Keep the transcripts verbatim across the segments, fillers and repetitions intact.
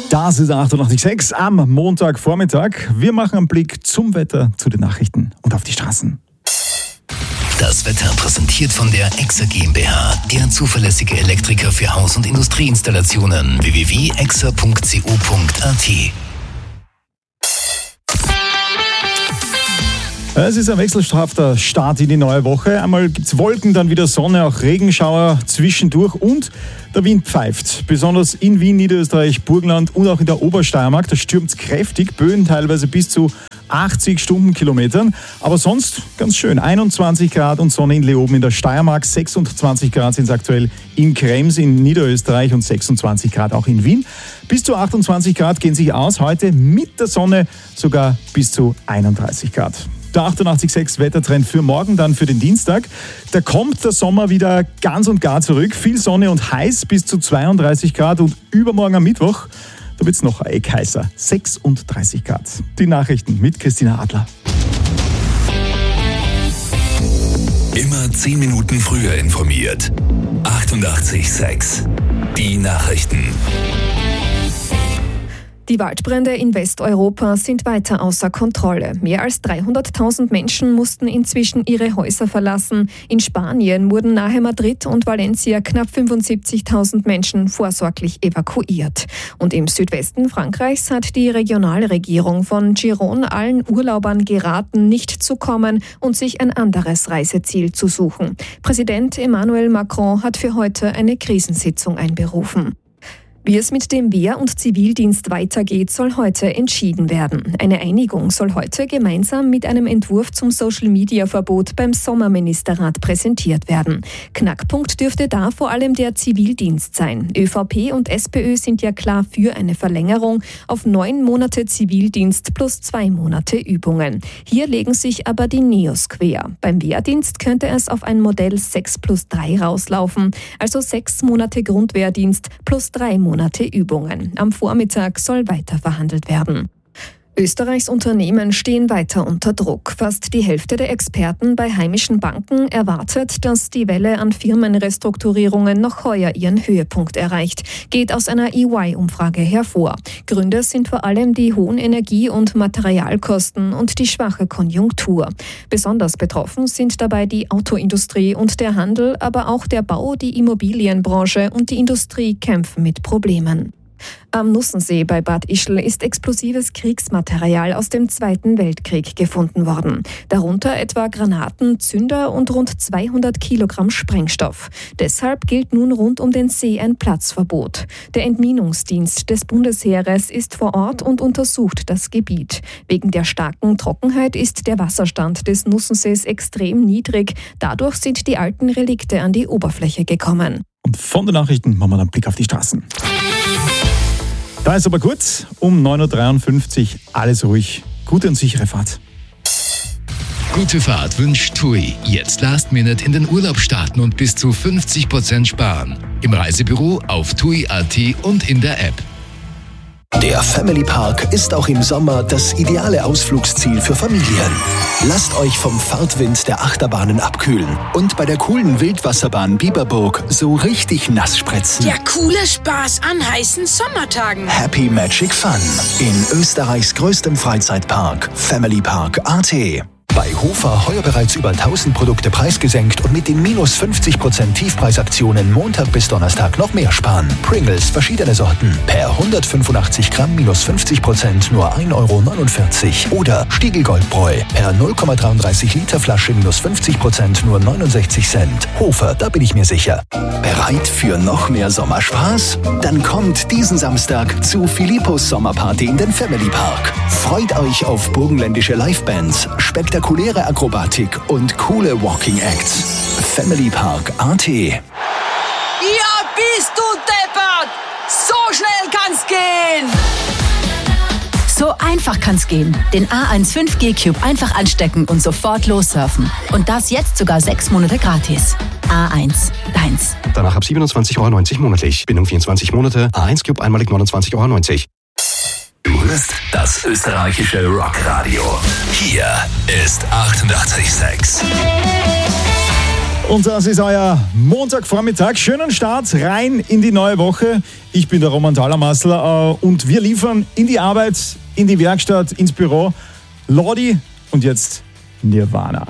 Das ist achtundachtzig Komma sechs am Montagvormittag. Wir machen einen Blick zum Wetter, zu den Nachrichten und auf die Straßen. Das Wetter präsentiert von der Exa GmbH, der zuverlässige Elektriker für Haus- und Industrieinstallationen. w w w punkt exa punkt co punkt a t. Es ist ein wechselhafter Start in die neue Woche. Einmal gibt es Wolken, dann wieder Sonne, auch Regenschauer zwischendurch und der Wind pfeift. Besonders in Wien, Niederösterreich, Burgenland und auch in der Obersteiermark. Da stürmt es kräftig, Böen teilweise bis zu achtzig Stundenkilometern. Aber sonst ganz schön. einundzwanzig Grad und Sonne in Leoben in der Steiermark. sechsundzwanzig Grad sind es aktuell in Krems in Niederösterreich und sechsundzwanzig Grad auch in Wien. Bis zu achtundzwanzig Grad gehen sich aus. Heute mit der Sonne sogar bis zu einunddreißig Grad. Der achtundachtzig Komma sechs Wettertrend für morgen, dann für den Dienstag. Da kommt der Sommer wieder ganz und gar zurück. Viel Sonne und heiß bis zu zweiunddreißig Grad und übermorgen am Mittwoch, da wird es noch ein Eck heißer, sechsunddreißig Grad. Die Nachrichten mit Christina Adler. Immer zehn Minuten früher informiert. achtundachtzig Komma sechs. Die Nachrichten. Die Waldbrände in Westeuropa sind weiter außer Kontrolle. Mehr als dreihunderttausend Menschen mussten inzwischen ihre Häuser verlassen. In Spanien wurden nahe Madrid und Valencia knapp fünfundsiebzigtausend Menschen vorsorglich evakuiert. Und im Südwesten Frankreichs hat die Regionalregierung von Gironde allen Urlaubern geraten, nicht zu kommen und sich ein anderes Reiseziel zu suchen. Präsident Emmanuel Macron hat für heute eine Krisensitzung einberufen. Wie es mit dem Wehr- und Zivildienst weitergeht, soll heute entschieden werden. Eine Einigung soll heute gemeinsam mit einem Entwurf zum Social-Media-Verbot beim Sommerministerrat präsentiert werden. Knackpunkt dürfte da vor allem der Zivildienst sein. ÖVP und SPÖ sind ja klar für eine Verlängerung auf neun Monate Zivildienst plus zwei Monate Übungen. Hier legen sich aber die Neos quer. Beim Wehrdienst könnte es auf ein Modell sechs plus drei rauslaufen, also sechs Monate Grundwehrdienst plus drei Monate Monate Übungen. Am Vormittag soll weiter verhandelt werden. Österreichs Unternehmen stehen weiter unter Druck. Fast die Hälfte der Experten bei heimischen Banken erwartet, dass die Welle an Firmenrestrukturierungen noch heuer ihren Höhepunkt erreicht, geht aus einer E Y-Umfrage hervor. Gründe sind vor allem die hohen Energie- und Materialkosten und die schwache Konjunktur. Besonders betroffen sind dabei die Autoindustrie und der Handel, aber auch der Bau, die Immobilienbranche und die Industrie kämpfen mit Problemen. Am Nussensee bei Bad Ischl ist explosives Kriegsmaterial aus dem Zweiten Weltkrieg gefunden worden. Darunter etwa Granaten, Zünder und rund zweihundert Kilogramm Sprengstoff. Deshalb gilt nun rund um den See ein Platzverbot. Der Entminungsdienst des Bundesheeres ist vor Ort und untersucht das Gebiet. Wegen der starken Trockenheit ist der Wasserstand des Nussensees extrem niedrig. Dadurch sind die alten Relikte an die Oberfläche gekommen. Und von den Nachrichten machen wir einen Blick auf die Straßen. Da ist aber kurz, um neun Uhr dreiundfünfzig, alles ruhig. Gute und sichere Fahrt. Gute Fahrt wünscht T U I. Jetzt Last Minute in den Urlaub starten und bis zu fünfzig Prozent sparen. Im Reisebüro, auf tui punkt a t und in der App. Der Family Park ist auch im Sommer das ideale Ausflugsziel für Familien. Lasst euch vom Fahrtwind der Achterbahnen abkühlen und bei der coolen Wildwasserbahn Biberburg so richtig nass spritzen. Der coole Spaß an heißen Sommertagen. Happy Magic Fun in Österreichs größtem Freizeitpark, Family Park Punkt a t. Bei Hofer heuer bereits über tausend Produkte preisgesenkt und mit den minus fünfzig Prozent Tiefpreisaktionen Montag bis Donnerstag noch mehr sparen. Pringles verschiedene Sorten. Per hundertfünfundachtzig Gramm minus fünfzig Prozent nur ein Euro neunundvierzig. Oder Stiegl Goldbräu per null Komma dreiunddreißig Liter Flasche minus fünfzig Prozent nur neunundsechzig Cent. Hofer, da bin ich mir sicher. Bereit für noch mehr Sommerspaß? Dann kommt diesen Samstag zu Philippos Sommerparty in den Family Park. Freut euch auf burgenländische Livebands, spektakuläre Akrobatik und coole Walking Acts. Family Park Punkt a t. Ja, bist du deppert! So schnell kann's gehen! So einfach kann's gehen. Den A eins fünf G Cube einfach anstecken und sofort lossurfen. Und das jetzt sogar sechs Monate gratis. A eins, deins. Danach ab siebenundzwanzig Euro neunzig monatlich. Bindung vierundzwanzig Monate. A eins Cube einmalig neunundzwanzig Euro neunzig. Du hörst das österreichische Rockradio. Hier ist achtundachtzig Komma sechs. Und das ist euer Montagvormittag. Schönen Start rein in die neue Woche. Ich bin der Roman Thalermassler und wir liefern in die Arbeit, in die Werkstatt, ins Büro. Lordi und jetzt Nirvana.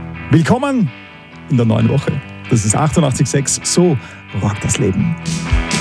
Willkommen in der neuen Woche. Das ist achtundachtzig Komma sechs. So rockt das Leben.